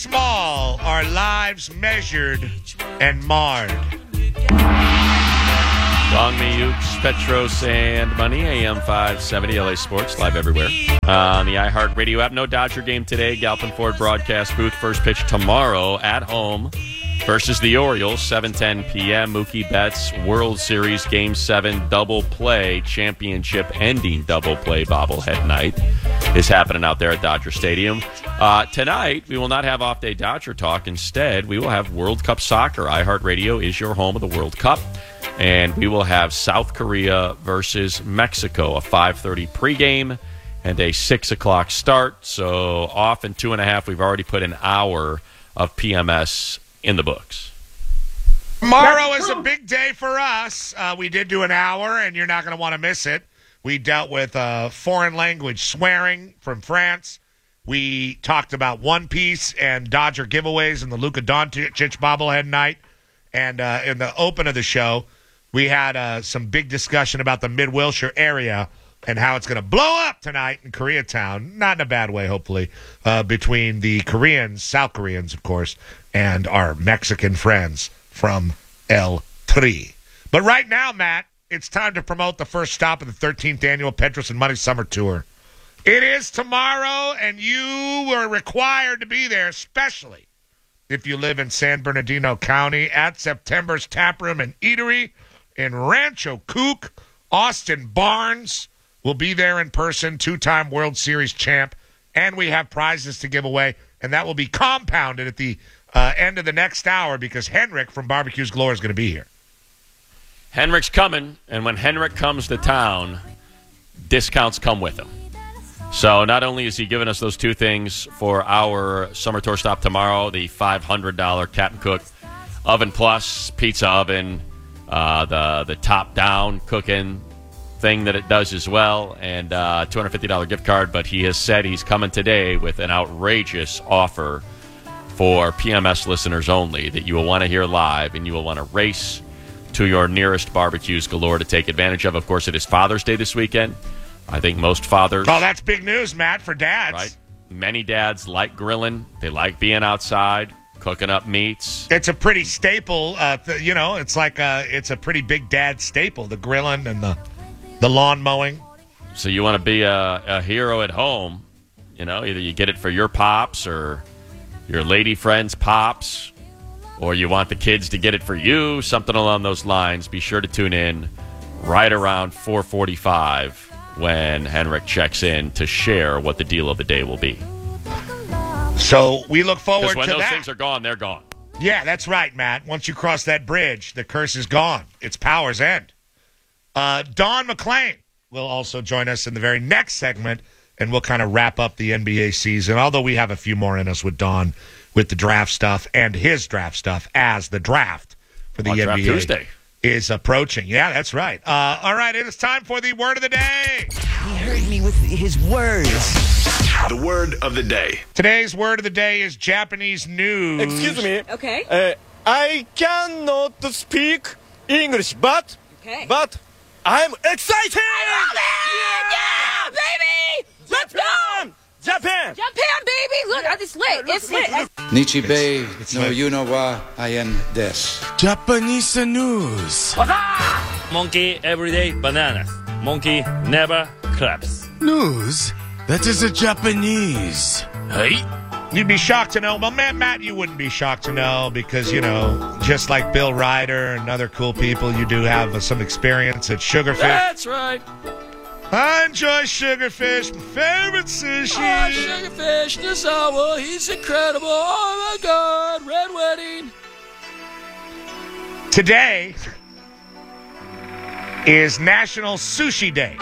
Small, our lives measured and marred. Long Me Ukes, Petros, and Money, AM 570, LA Sports, live everywhere. On the iHeartRadio app, no Dodger game today. Galpin Ford broadcast booth, first pitch tomorrow at home versus the Orioles, 7:10 p.m. Mookie Betts, World Series Game 7 double play, championship-ending double play bobblehead night is happening out there at Dodger Stadium. Tonight, we will not have off-day Dodger talk. Instead, we will have World Cup soccer. iHeartRadio is your home of the World Cup. And we will have South Korea versus Mexico, a 5:30 pregame and a 6 o'clock start. So off in 2.5, we've already put an hour of PMS in the books. Tomorrow is a big day for us. We did do an hour, and you're not going to want to miss it. We dealt with foreign language swearing from France. We talked about One Piece and Dodger giveaways and the Luka Doncic bobblehead night. And in the open of the show, we had some big discussion about the Mid-Wilshire area and how it's going to blow up tonight in Koreatown. Not in a bad way, hopefully, between the Koreans, South Koreans, of course, and our Mexican friends from El Tri. But right now, Matt, it's time to promote the first stop of the 13th annual Petros and Money Summer Tour. It is tomorrow, and you were required to be there, especially if you live in San Bernardino County, at September's Taproom and Eatery in Rancho Cucamonga. Austin Barnes will be there in person, two-time World Series champ, and we have prizes to give away, and that will be compounded at the end of the next hour because Henrik from Barbecues Galore is going to be here. Henrik's coming, and when Henrik comes to town, discounts come with him. So not only is he giving us those two things for our summer tour stop tomorrow, the $500 Captain Cook Oven Plus pizza oven, the top-down cooking thing that it does as well, and $250 gift card, but he has said he's coming today with an outrageous offer for PMS listeners only that you will want to hear live, and you will want to race to your nearest Barbecues Galore to take advantage of. Of course, it is Father's Day this weekend. I think most fathers... Oh, that's big news, Matt, for dads. Right? Many dads like grilling. They like being outside, cooking up meats. It's a pretty staple, it's like it's a pretty big dad staple, the grilling and the lawn mowing. So you want to be a hero at home. Either you get it for your pops or your lady friend's pops, or you want the kids to get it for you, something along those lines. Be sure to tune in right around 4:45 when Henrik checks in to share what the deal of the day will be. So we look forward to that. Because when those things are gone, they're gone. Yeah, that's right, Matt. Once you cross that bridge, the curse is gone. It's power's end. Don McClain will also join us in the very next segment, and we'll kind of wrap up the NBA season, although we have a few more in us with Don with the draft stuff and his draft stuff as the draft for the NBA Draft Tuesday is approaching. Yeah, that's right. All right, it is time for the word of the day. He heard me with his words. The word of the day. Today's word of the day is Japanese news. Excuse me. Okay. I cannot speak English, but I'm excited! I love it! Yeah, baby! Let's go! Japan! Japan, baby! Look, it's lit. It's lit. Nichibei no Yuno wa Ayen desu. Japanese news. Monkey everyday bananas. Monkey never claps. News? That is a Japanese. Hey? You'd be shocked to know. Well, Matt, you wouldn't be shocked to know because, just like Bill Ryder and other cool people, you do have some experience at Sugarfish. That's right. I enjoy Sugarfish, my favorite sushi. Oh, Sugarfish this hour, he's incredible. Oh, my God, Red Wedding. Today is National Sushi Day.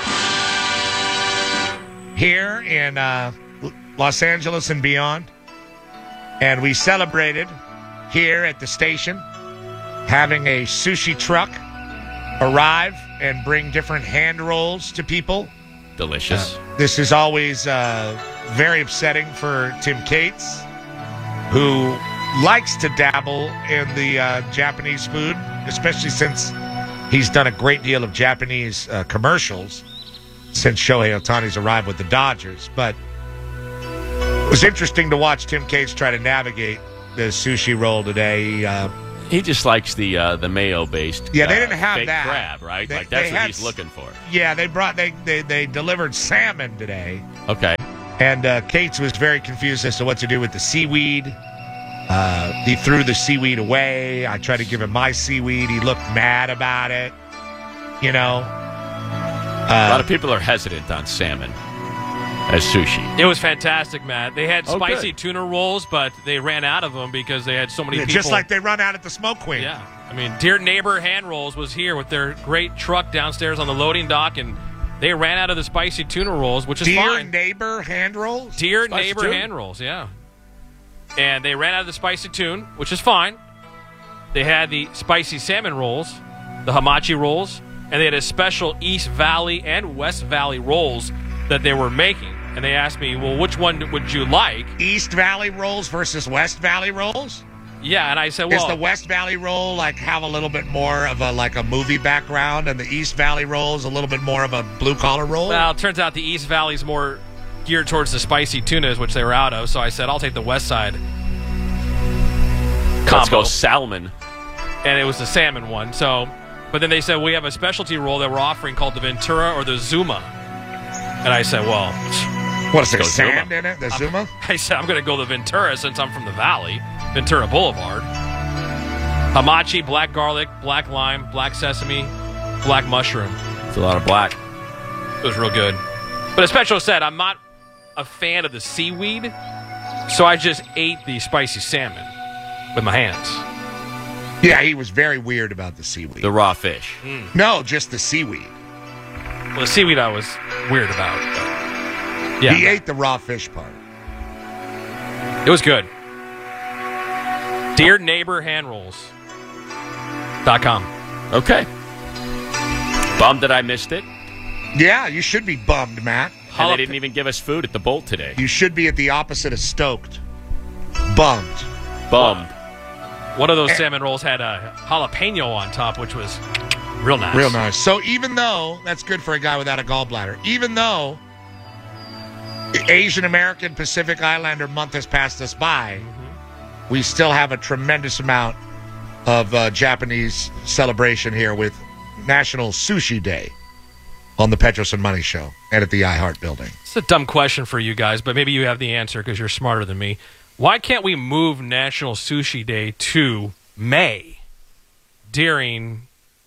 Here in Los Angeles and beyond. And we celebrated here at the station having a sushi truck arrive and bring different hand rolls to people. Delicious. This is always very upsetting for Tim Cates, who likes to dabble in the Japanese food, especially since he's done a great deal of Japanese commercials since Shohei Ohtani's arrived with the Dodgers. But It was interesting to watch Tim Cates try to navigate the sushi roll today. He just likes the mayo-based Yeah, they didn't have fake that. crab, right? They- Like, that's they what had he's looking for. Yeah, they delivered salmon today. Okay. And Cates was very confused as to what to do with the seaweed. He threw the seaweed away. I tried to give him my seaweed. He looked mad about it. You know? A lot of people are hesitant on salmon as sushi. It was fantastic, Matt. They had spicy good. tuna rolls, but they ran out of them because they had so many people. Just like they run out at the Smoke Queen. Yeah. I mean, Dear Neighbor Hand Rolls was here with their great truck downstairs on the loading dock, and they ran out of the spicy tuna rolls, which is Dear fine. Neighbor Hand Rolls? Dear Spicy Neighbor tuna? Hand Rolls, yeah. And they ran out of the spicy tuna, which is fine. They had the spicy salmon rolls, the hamachi rolls, and they had a special East Valley and West Valley rolls that they were making. And they asked me, well, which one would you like? East Valley rolls versus West Valley rolls? Yeah, and I said, Does well, the West Valley roll like have a little bit more of a movie background, and the East Valley roll is a little bit more of a blue collar roll? well, it turns out the East Valley's more geared towards the spicy tunas, which they were out of. So I said, I'll take the West Side Let's combo. go salmon. And it was the salmon one. So, but then they said, we have a specialty roll that we're offering called the Ventura or the Zuma. And I said, well, What is there, Go sand Zuma. in it? The Zuma? I said, I'm going to go the Ventura since I'm from the Valley. Ventura Boulevard. Hamachi, black garlic, black lime, black sesame, black mushroom. It's a lot of black. It was real good. But as Petro said, I'm not a fan of the seaweed, so I just ate the spicy salmon with my hands. Yeah, he was very weird about the seaweed. The raw fish. No, just the seaweed. Well, the seaweed I was weird about. But yeah, He ate the raw fish part. it was good. Dear Neighbor Hand Rolls.com. Okay. Bummed that I missed it. Yeah, you should be bummed, Matt. And they didn't even give us food at the Bolt today. You should be at the opposite of stoked. Bummed. Bummed. One of those salmon rolls had a jalapeno on top, which was real nice. Real nice. So even though, that's good for a guy without a gallbladder, even though Asian American Pacific Islander month has passed us by, we still have a tremendous amount of Japanese celebration here with National Sushi Day on the Petros and Money Show and at the iHeart Building. It's a dumb question for you guys, but maybe you have the answer because you're smarter than me. Why can't we move National Sushi Day to May during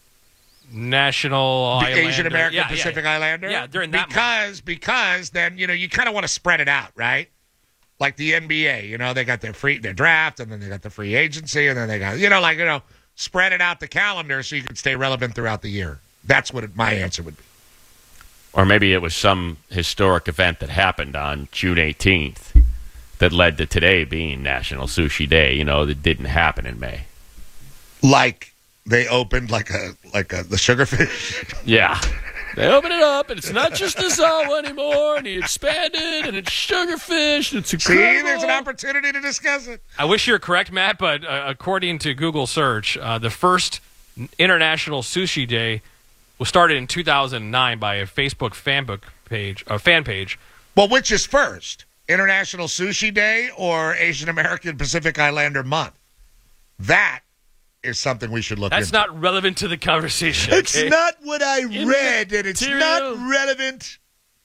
National The Islander? Asian American Yeah, Pacific yeah. Islander? Yeah, during that month. Because then, you kind of want to spread it out, right? Like the NBA, they got their draft, and then they got the free agency, and then they got, spread it out the calendar so you can stay relevant throughout the year. That's what my answer would be. Or maybe it was some historic event that happened on June 18th that led to today being National Sushi Day, that didn't happen in May. Like they opened like the Sugarfish. Yeah. They opened it up, and it's not just the Zawa anymore, and he expanded, and it's Sugarfish, and it's incredible. See, there's an opportunity to discuss it. I wish you were correct, Matt, but according to Google search, the first International Sushi Day was started in 2009 by a Facebook fan page. Well, which is first? International Sushi Day or Asian American Pacific Islander Month? That is something we should look That's into. not relevant to the conversation. It's okay? not what I read, and it's not relevant.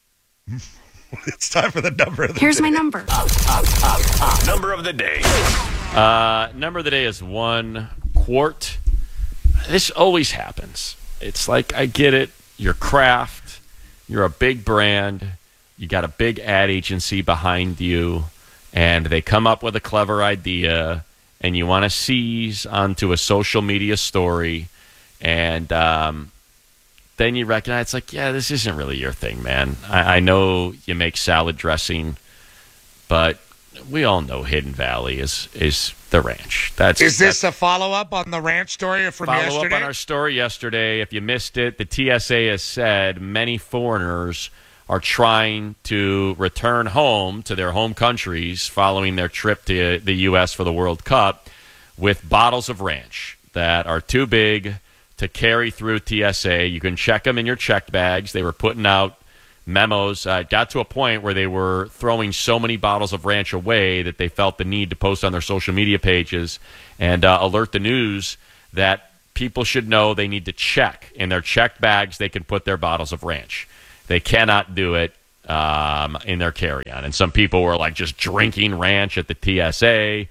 It's time for the number of the Here's day. my number. Number of the day. Number of the day is 1 quart. This always happens. It's like, I get it. You're Kraft. You're a big brand. You got a big ad agency behind you, and they come up with a clever idea, and you want to seize onto a social media story, and then you recognize, it's like, yeah, this isn't really your thing, man. I know you make salad dressing, but we all know Hidden Valley is the ranch. Is this a follow-up on the ranch story from follow yesterday? up on our story yesterday. If you missed it, the TSA has said many foreigners are trying to return home to their home countries following their trip to the U.S. for the World Cup with bottles of ranch that are too big to carry through TSA. You can check them in your checked bags. They were putting out memos. It got to a point where they were throwing so many bottles of ranch away that they felt the need to post on their social media pages and alert the news that people should know they need to check. In their checked bags, they can put their bottles of ranch. They cannot do it in their carry-on. And some people were like just drinking ranch at the TSA.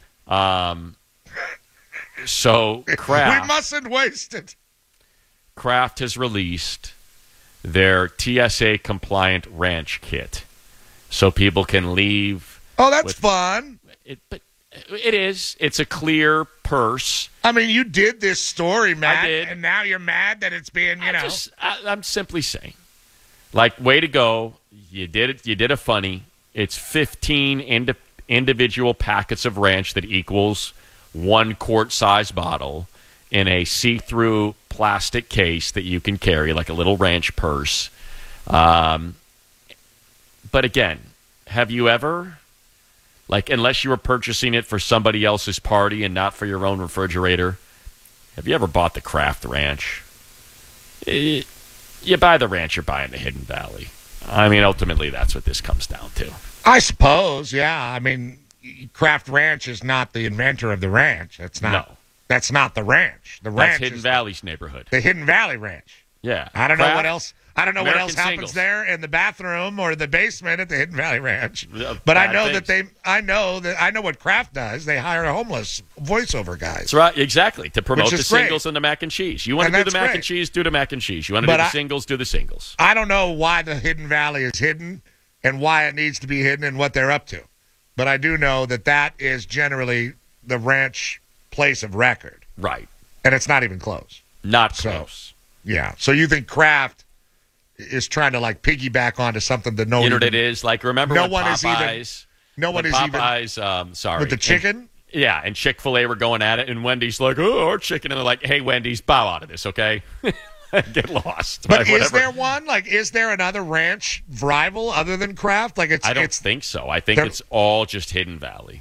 So Kraft, we mustn't waste it. Kraft has released their TSA compliant ranch kit, so people can leave. Oh, that's fun. But it is. It's a clear purse. I mean, you did this story, Matt, I did. And now you're mad that it's being, I'm simply saying, like, way to go. You did it. You did a funny. It's 15 individual packets of ranch that equals 1 quart-size bottle in a see-through plastic case that you can carry, like a little ranch purse. But again, have you ever, like, unless you were purchasing it for somebody else's party and not for your own refrigerator, have you ever bought the Kraft Ranch? You buy the ranch, you're buying the Hidden Valley. I mean, ultimately, that's what this comes down to. I suppose, yeah. I mean, Kraft Ranch is not the inventor of the ranch. That's not the ranch. The ranch That's Hidden is Valley's neighborhood. the Hidden Valley Ranch. Yeah. I don't know what else. I don't know what else American happens Singles. there in the bathroom or the basement at the Hidden Valley Ranch. But I know I know what Kraft does. They hire homeless voiceover guys. That's right, exactly, to promote Which the is great. singles and the mac and cheese. You want And to do the that's mac great. and cheese, do the mac and cheese. You want to do the singles, do the singles. I don't know why the Hidden Valley is hidden and why it needs to be hidden and what they're up to. But I do know that is generally the ranch place of record. Right. And it's not even close. Not close. Yeah. So you think Kraft is trying to like piggyback onto something that no one... You know what it is? Like, remember when Popeyes... With the chicken? And Chick-fil-A were going at it, and Wendy's like, oh, our chicken. And they're like, hey, Wendy's, bow out of this, okay? Get lost. But is there one? Like, is there another ranch rival other than Kraft? Like, I don't think so. I think it's all just Hidden Valley.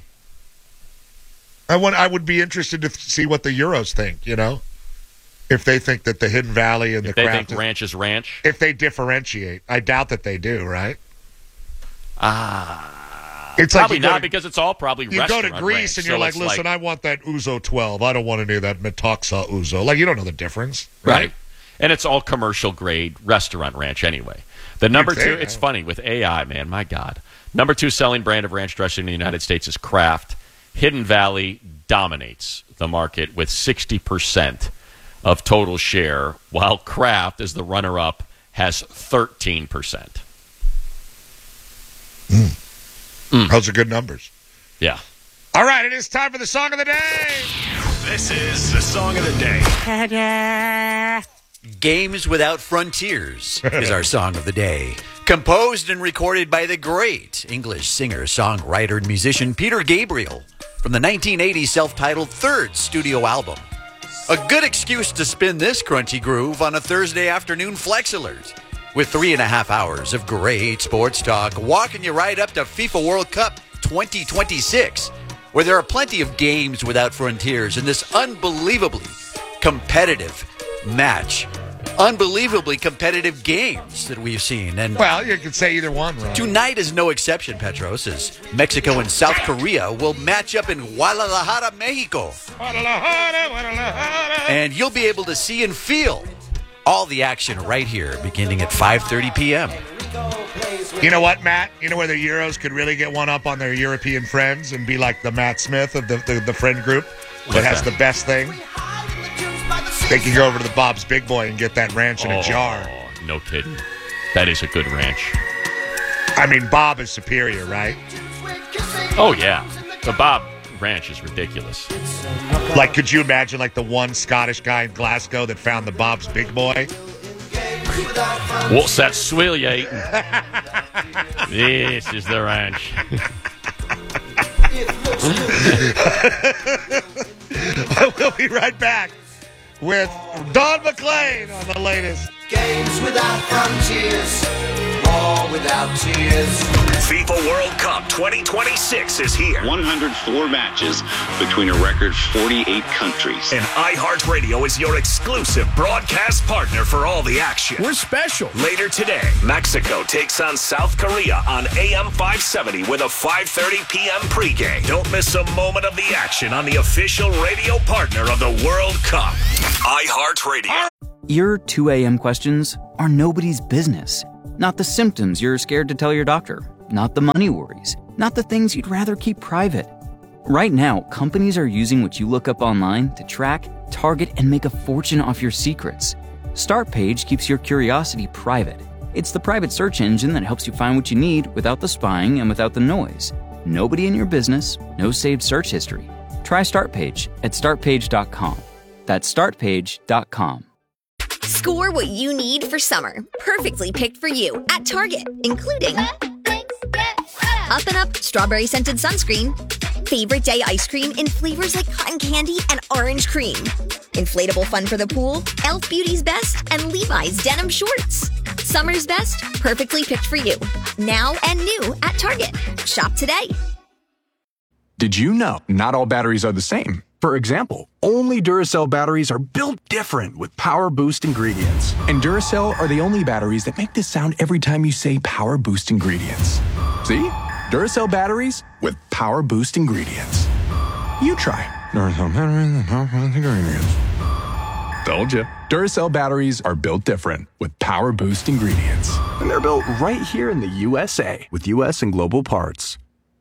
I would be interested to see what the Euros think, if they think that the Hidden Valley and the Kraft... If they think ranch is ranch? If they differentiate. I doubt that they do, right? It's probably like not, because it's all probably you go to Greece ranch, and you're like, listen, I want that Ouzo 12. I don't want any of that Metaxa Ouzo. Like, you don't know the difference, right? And it's all commercial grade restaurant ranch anyway. The number 2, it's funny, with AI, man, my God. Number 2 selling brand of ranch dressing in the United States is Kraft. Hidden Valley dominates the market with 60% of total share, while Kraft, as the runner-up, has 13%. Those are good numbers. Yeah. All right, it is time for the Song of the Day. This is the Song of the Day. Games Without Frontiers is our song of the day. Composed and recorded by the great English singer, songwriter, and musician Peter Gabriel from the 1980 self-titled third studio album. A good excuse to spin this crunchy groove on a Thursday afternoon Flex Alert with 3.5 hours of great sports talk, walking you right up to FIFA World Cup 2026, where there are plenty of games without frontiers in this unbelievably competitive match. Unbelievably competitive games that we've seen. And well, you could say either one, right? Tonight is no exception, Petros, as Mexico and South Korea will match up in Guadalajara, Mexico. And you'll be able to see and feel all the action right here, beginning at 5:30 p.m. You know what, Matt? You know where the Euros could really get one up on their European friends and be like the Matt Smith of the friend group that has the best thing? They can go over to the Bob's Big Boy and get that ranch in a jar. No kidding. That is a good ranch. I mean, Bob is superior, right? Oh, yeah. The Bob ranch is ridiculous. Like, could you imagine, like, the one Scottish guy in Glasgow that found the Bob's Big Boy? What's that swill you eating? This is the ranch. We'll be right back with Don McLean on the latest. Games without frontiers. war without tears. FIFA World Cup 2026 is here. 104 matches between a record 48 countries. And iHeartRadio is your exclusive broadcast partner for all the action. We're special. Later today, Mexico takes on South Korea on AM 570 with a 5:30 p.m. pregame. Don't miss a moment of the action on the official radio partner of the World Cup, iHeartRadio. Your 2 a.m. questions are nobody's business. Not the symptoms you're scared to tell your doctor. Not the money worries. Not the things you'd rather keep private. Right now, companies are using what you look up online to track, target, and make a fortune off your secrets. Startpage keeps your curiosity private. It's the private search engine that helps you find what you need without the spying and without the noise. Nobody in your business, no saved search history. Try Startpage at startpage.com. That's startpage.com. Score what you need for summer. Perfectly picked for you at Target, including Up and Up strawberry scented sunscreen, favorite day ice cream in flavors like cotton candy and orange cream, inflatable fun for the pool, Elf Beauty's Best, and Levi's denim shorts. Summer's best, perfectly picked for you. Now and new at Target. Shop today. Did you know not all batteries are the same? For example, only Duracell batteries are built different with Power Boost ingredients. And Duracell are the only batteries that make this sound every time you say Power Boost ingredients. See? Duracell batteries with Power Boost ingredients. You try. Duracell batteries with Power Boost ingredients. Told you. Duracell batteries are built different with Power Boost ingredients. And they're built right here in the USA with US and global parts.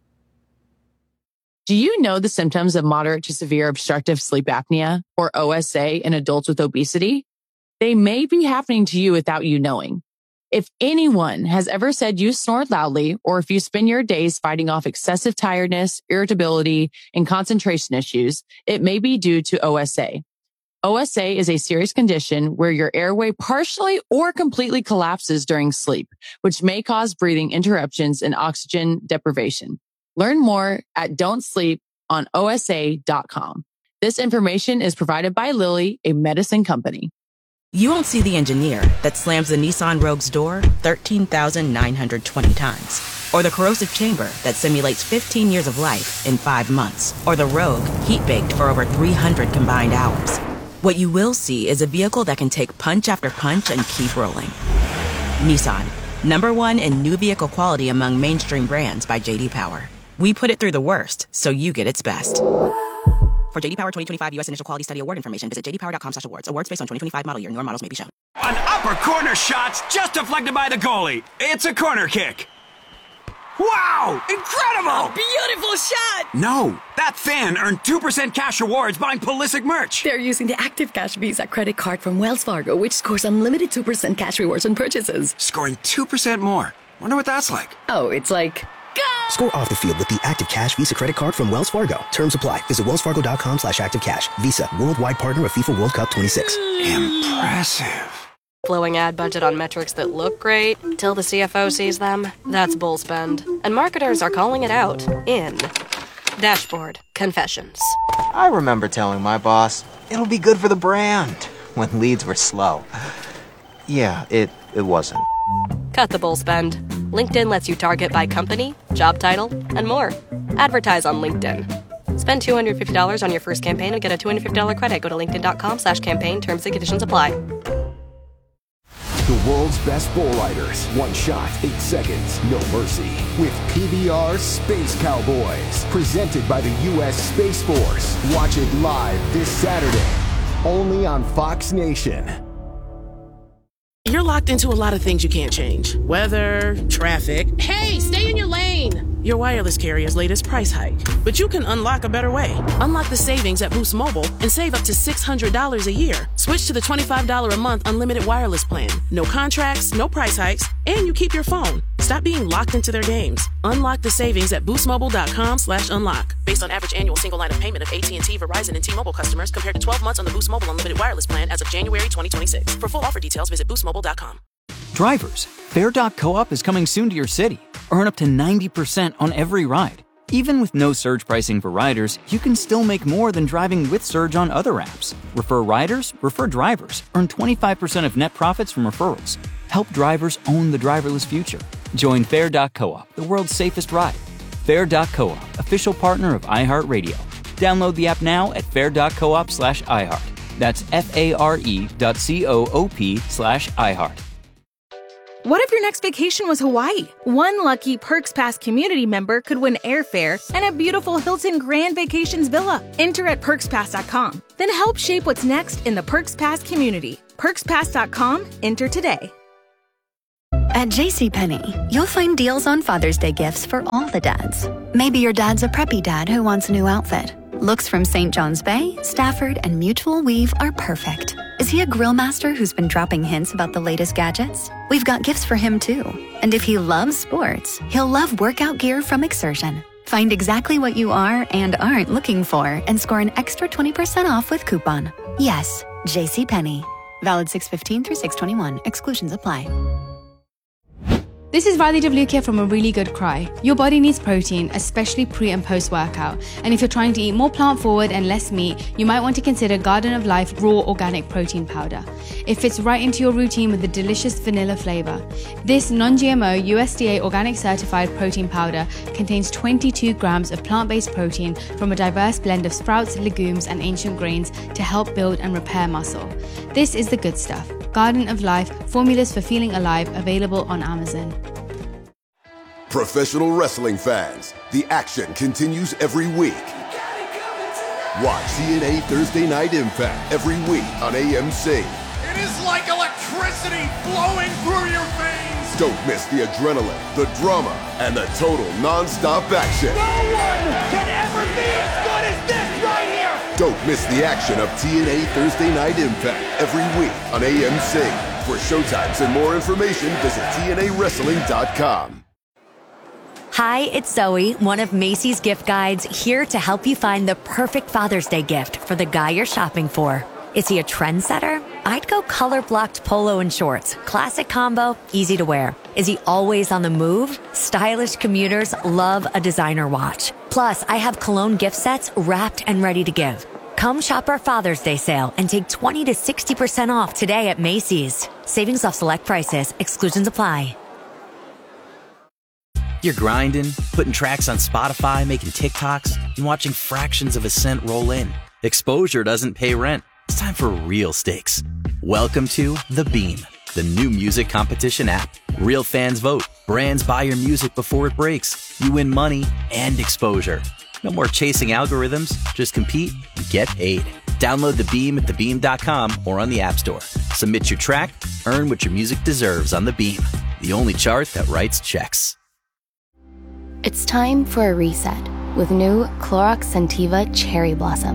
Do you know the symptoms of moderate to severe obstructive sleep apnea, or OSA, in adults with obesity? They may be happening to you without you knowing. If anyone has ever said you snore loudly, or if you spend your days fighting off excessive tiredness, irritability, and concentration issues, it may be due to OSA. OSA is a serious condition where your airway partially or completely collapses during sleep, which may cause breathing interruptions and oxygen deprivation. Learn more at don'tsleeponosa.com. This information is provided by Lilly, a medicine company. You won't see the engineer that slams the Nissan Rogue's door 13,920 times. Or the corrosive chamber that simulates 15 years of life in 5 months. Or the Rogue heat-baked for over 300 combined hours. What you will see is a vehicle that can take punch after punch and keep rolling. Nissan, #1 in new vehicle quality among mainstream brands by J.D. Power. We put it through the worst, so you get its best. For J.D. Power 2025 U.S. Initial Quality Study Award information, visit jdpower.com/awards. Awards based on 2025 model year. Newer models may be shown. An upper corner shot's just deflected by the goalie. It's a corner kick. Wow! Incredible! A beautiful shot! No, that fan earned 2% cash rewards buying Pulisic merch. They're using the Active Cash Visa credit card from Wells Fargo, which scores unlimited 2% cash rewards on purchases. Scoring 2% more. Wonder what that's like. Oh, it's like... Score off the field with the Active Cash Visa credit card from Wells Fargo. Terms apply. Visit wellsfargo.com/activecash. Visa, worldwide partner of FIFA World Cup 26. Impressive. Blowing ad budget on metrics that look great till the CFO sees them. That's bull spend. And marketers are calling it out in Dashboard Confessions. I remember telling my boss, it'll be good for the brand, when leads were slow. Yeah, it wasn't. Cut the bull spend. LinkedIn lets you target by company, job title, and more. Advertise on LinkedIn. Spend $250 on your first campaign and get a $250 credit. Go to linkedin.com/campaign. Terms and conditions apply. The world's best bull riders. One shot, 8 seconds, no mercy. With PBR Space Cowboys. Presented by the U.S. Space Force. Watch it live this Saturday. Only on Fox Nation. You're locked into a lot of things you can't change. Weather, traffic. Hey, stay in your lane! Your wireless carrier's latest price hike. But you can unlock a better way. Unlock the savings at Boost Mobile and save up to $600 a year. Switch to the $25 a month unlimited wireless plan. No contracts, no price hikes, and you keep your phone. Stop being locked into their games. Unlock the savings at boostmobile.com/unlock. Based on average annual single line of payment of AT&T, Verizon, and T-Mobile customers compared to 12 months on the Boost Mobile unlimited wireless plan as of January 2026. For full offer details, visit boostmobile.com. Drivers, Fair.coop is coming soon to your city. Earn up to 90% on every ride. Even with no surge pricing for riders, you can still make more than driving with Surge on other apps. Refer riders, refer drivers. Earn 25% of net profits from referrals. Help drivers own the driverless future. Join Fair.coop, the world's safest ride. Fair.coop, official partner of iHeartRadio. Download the app now at fair.coop/iHeart. That's FARE.coop/iHeart. What if your next vacation was Hawaii? One lucky Perks Pass community member could win airfare and a beautiful Hilton Grand Vacations villa. Enter at PerksPass.com. Then help shape what's next in the Perks Pass community. PerksPass.com. Enter today. At JCPenney, you'll find deals on Father's Day gifts for all the dads. Maybe your dad's a preppy dad who wants a new outfit. Looks from St. John's Bay, Stafford, and Mutual Weave are perfect. Is he a grill master who's been dropping hints about the latest gadgets? We've got gifts for him too. And if he loves sports, he'll love workout gear from Exertion. Find exactly what you are and aren't looking for and score an extra 20% off with coupon. Yes, JCPenney. Valid 6/15 through 6/21. Exclusions apply. This is Riley DeVlukia from A Really Good Cry. Your body needs protein, especially pre and post-workout. And if you're trying to eat more plant-forward and less meat, you might want to consider Garden of Life Raw Organic Protein Powder. It fits right into your routine with a delicious vanilla flavor. This non-GMO, USDA organic certified protein powder contains 22 grams of plant-based protein from a diverse blend of sprouts, legumes, and ancient grains to help build and repair muscle. This is the good stuff. Garden of Life, formulas for feeling alive, available on Amazon. Professional wrestling fans, the action continues every week. Watch TNA Thursday Night Impact every week on AMC. It is like electricity flowing through your veins. Don't miss the adrenaline, the drama, and the total non-stop action. No one can ever be as good as this right here. Don't miss the action of TNA Thursday Night Impact every week on AMC. For showtimes and more information, visit TNAWrestling.com. Hi, it's Zoe, one of Macy's gift guides, here to help you find the perfect Father's Day gift for the guy you're shopping for. Is he a trendsetter? I'd go color-blocked polo and shorts. Classic combo, easy to wear. Is he always on the move? Stylish commuters love a designer watch. Plus, I have cologne gift sets wrapped and ready to give. Come shop our Father's Day sale and take 20 to 60% off today at Macy's. Savings off select prices. Exclusions apply. You're grinding, putting tracks on Spotify, making TikToks, and watching fractions of a cent roll in. Exposure doesn't pay rent. It's time for real stakes. Welcome to The Beam, the new music competition app. Real fans vote. Brands buy your music before it breaks. You win money and exposure. No more chasing algorithms. Just compete and get paid. Download The Beam at thebeam.com or on the App Store. Submit your track, earn what your music deserves on The Beam, the only chart that writes checks. It's time for a reset with new Clorox Scentiva Cherry Blossom.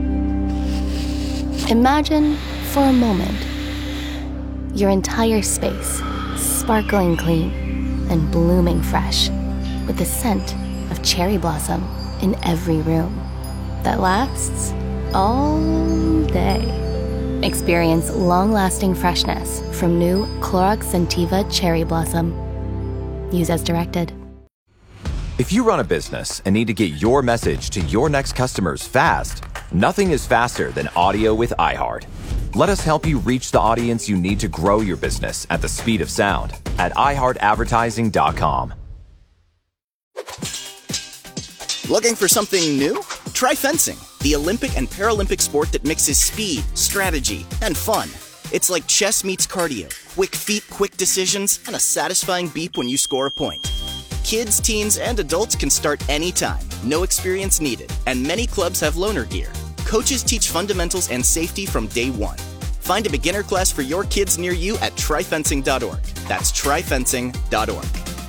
Imagine, for a moment, your entire space sparkling clean and blooming fresh with the scent of cherry blossom in every room that lasts all day. Experience long-lasting freshness from new Clorox Scentiva Cherry Blossom. Use as directed. If you run a business and need to get your message to your next customers fast, nothing is faster than audio with iHeart. Let us help you reach the audience you need to grow your business at the speed of sound at iHeartAdvertising.com. Looking for something new? Try fencing, the Olympic and Paralympic sport that mixes speed, strategy, and fun. It's like chess meets cardio, quick feet, quick decisions, and a satisfying beep when you score a point. Kids, teens, and adults can start anytime. No experience needed. And many clubs have loaner gear. Coaches teach fundamentals and safety from day one. Find a beginner class for your kids near you at tryfencing.org. That's tryfencing.org.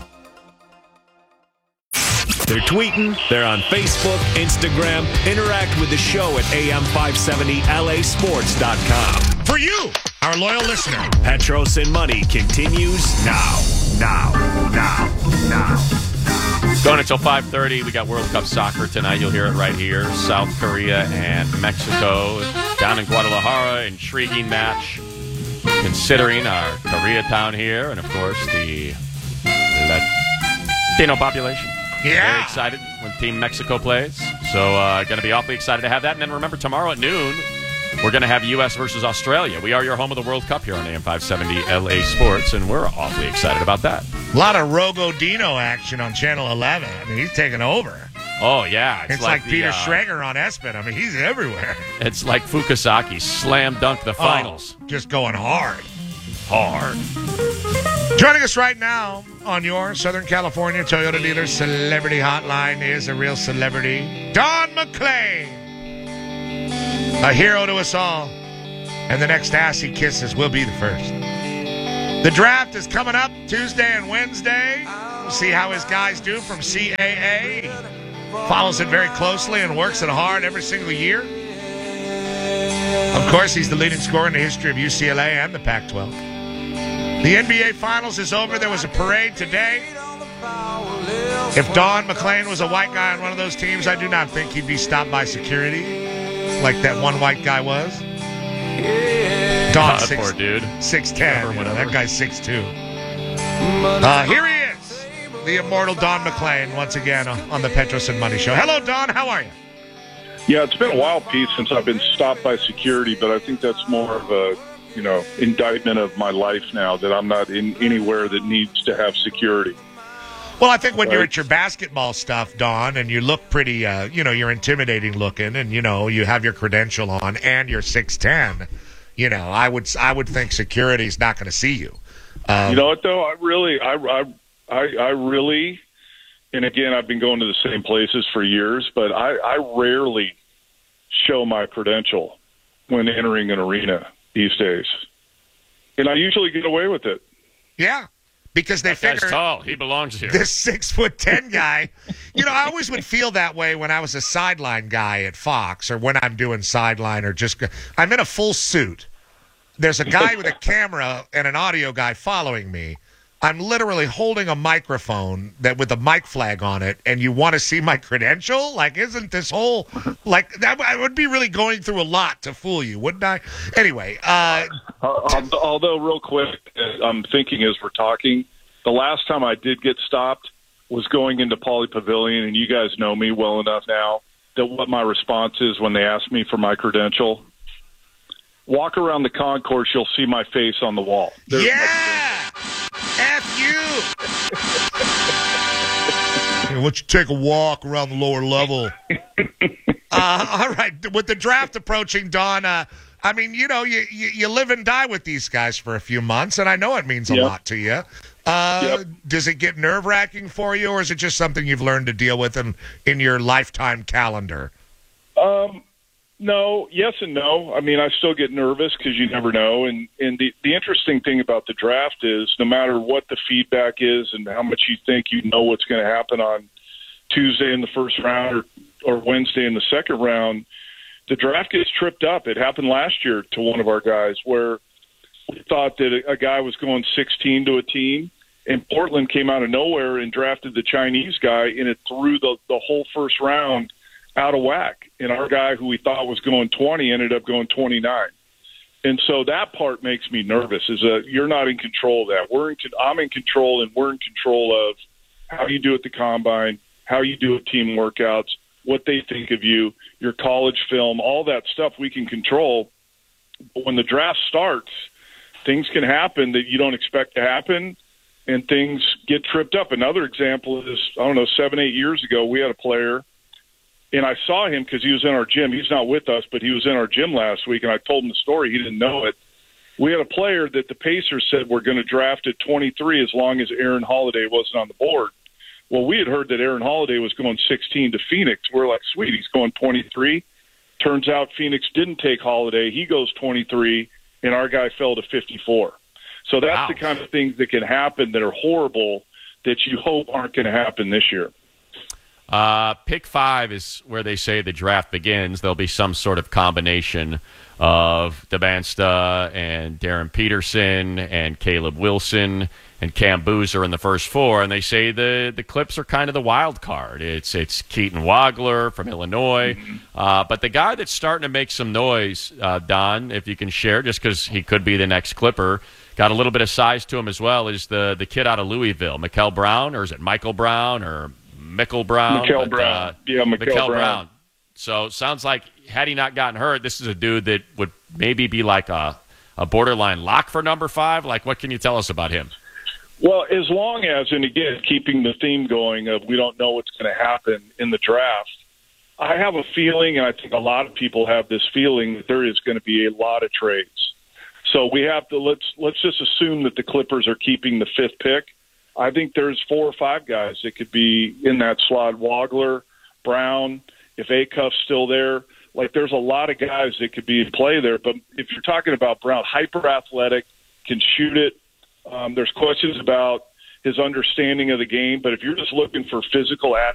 They're tweeting, they're on Facebook, Instagram. Interact with the show at am570lasports.com. For you, our loyal listener. Petros and Money continues now. Going until 5:30. We got World Cup soccer tonight. You'll hear it right here. South Korea and Mexico down in Guadalajara. Intriguing match, considering our Koreatown here and, of course, the Latino population. Yeah. Very excited when Team Mexico plays. So going to be awfully excited to have that. And then remember, tomorrow at noon, we're going to have U.S. versus Australia. We are your home of the World Cup here on AM 570 LA Sports, and we're awfully excited about that. A lot of Rogo Dino action on Channel 11. I mean, he's taking over. Oh, yeah. It's like Peter Schrager on ESPN. I mean, he's everywhere. It's like Fukasaki slam dunked the finals. Just going hard. Hard. Joining us right now on your Southern California Toyota dealer celebrity hotline is a real celebrity, Don McClain. A hero to us all. And the next ass he kisses will be the first. The draft is coming up Tuesday and Wednesday. We'll see how his guys do from CAA. Follows it very closely and works it hard every single year. Of course, he's the leading scorer in the history of UCLA and the Pac-12. The NBA Finals is over. There was a parade today. If Don McClain was a white guy on one of those teams, I do not think he'd be stopped by security like that one white guy was. Don, poor dude. 6'10". That guy's 6'2". Here he is, the immortal Don McClain, once again on the Petros and Money Show. Hello, Don. How are you? Yeah, it's been a while, Pete, since I've been stopped by security, but I think that's more of a indictment of my life now, that I'm not in anywhere that needs to have security. Well, I think when you're at your basketball stuff, Don, and you look pretty, you're intimidating looking, and, you have your credential on, and you're 6'10", I would think security's not going to see you. You know what, though? I really, and again, I've been going to the same places for years, but I rarely show my credential when entering an arena these days. And I usually get away with it. Yeah. Because they figure guy's tall. He belongs here. This 6'10" guy. I always would feel that way when I was a sideline guy at Fox, or when I'm doing sideline, or I'm in a full suit. There's a guy with a camera and an audio guy following me. I'm literally holding a microphone with a mic flag on it, and you want to see my credential? Like, isn't this whole that? I would be really going through a lot to fool you, wouldn't I? Anyway, although real quick, I'm thinking as we're talking, the last time I did get stopped was going into Pauley Pavilion, and you guys know me well enough now that what my response is when they ask me for my credential. Walk around the concourse, you'll see my face on the wall. There's F you! Why don't you take a walk around the lower level? All right. With the draft approaching, Don, you live and die with these guys for a few months, and I know it means a lot to you. Does it get nerve-wracking for you, or is it just something you've learned to deal with in your lifetime calendar? No, yes and no. I mean, I still get nervous because you never know. And the interesting thing about the draft is no matter what the feedback is and how much you think you know what's going to happen on Tuesday in the first round or Wednesday in the second round, the draft gets tripped up. It happened last year to one of our guys where we thought that a guy was going 16 to a team, and Portland came out of nowhere and drafted the Chinese guy, and it threw the whole first round out of whack. And our guy who we thought was going 20 ended up going 29. And so that part makes me nervous, is that you're not in control of that. I'm in control, and we're in control of how you do at the combine, how you do at team workouts, what they think of you, your college film, all that stuff we can control. But when the draft starts, things can happen that you don't expect to happen, and things get tripped up. Another example is, 7-8 years ago, we had a player, and I saw him because he was in our gym. He's not with us, but he was in our gym last week, and I told him the story. He didn't know it. We had a player that the Pacers said we're going to draft at 23 as long as Aaron Holiday wasn't on the board. Well, we had heard that Aaron Holiday was going 16 to Phoenix. We're like, sweet, he's going 23. Turns out Phoenix didn't take Holiday. He goes 23, and our guy fell to 54. So that's the kind of things that can happen that are horrible that you hope aren't going to happen this year. Pick 5 is where they say the draft begins. There'll be some sort of combination of Demanstra and Darren Peterson and Caleb Wilson and Cam Boozer in the first 4, and they say the Clips are kind of the wild card. It's Keaton Wagler from Illinois, but the guy that's starting to make some noise, Don, if you can share, just because he could be the next Clipper, got a little bit of size to him as well, is the kid out of Louisville, Mikel Brown, or is it Michael Brown or Mikel Brown? Mikel Brown. Mikel Brown. So it sounds like had he not gotten hurt, this is a dude that would maybe be like a borderline lock for number 5. Like, what can you tell us about him? Well, as long as, and again, keeping the theme going of we don't know what's going to happen in the draft, I have a feeling, and I think a lot of people have this feeling, that there is going to be a lot of trades. So we have to let's just assume that the Clippers are keeping the 5th pick. I think there's 4 or 5 guys that could be in that slot. Wagler, Brown, if Acuff's still there. Like, there's a lot of guys that could be in play there. But if you're talking about Brown, hyper athletic, can shoot it. There's questions about his understanding of the game. But if you're just looking for physical